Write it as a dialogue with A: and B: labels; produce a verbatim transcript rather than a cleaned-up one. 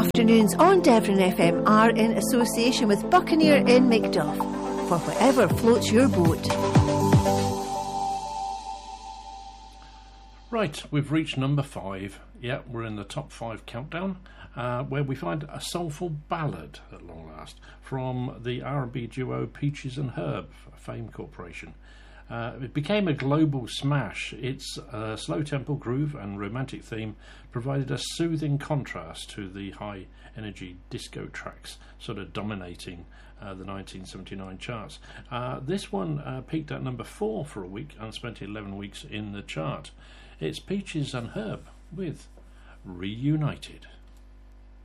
A: afternoons on Devon F M are in association with Buccaneer in Macduff for whatever floats your boat.
B: Right, we've reached number five. Yeah, we're in the top five countdown, uh, where we find a soulful ballad at long last from the R and B duo Peaches and Herb, Fame Corporation. Uh, it became a global smash. Its uh, slow tempo groove and romantic theme provided a soothing contrast to the high energy disco tracks sort of dominating uh, the nineteen seventy-nine charts. Uh, this one uh, peaked at number four for a week and spent eleven weeks in the chart. It's Peaches and Herb with Reunited.